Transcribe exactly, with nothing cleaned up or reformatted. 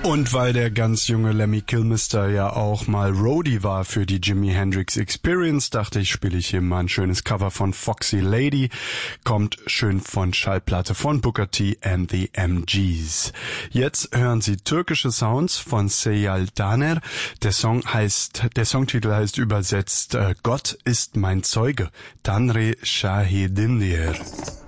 Und weil der ganz junge Lemmy Kilmister ja auch mal Roadie war für die Jimi Hendrix Experience, dachte ich, spiele ich hier mal ein schönes Cover von Foxy Lady. Kommt schön von Schallplatte von Booker T and the M Gs. Jetzt hören Sie türkische Sounds von Seyal Daner. Der Song heißt, der Songtitel heißt übersetzt äh, Gott ist mein Zeuge. Tanrı Şahidimdir.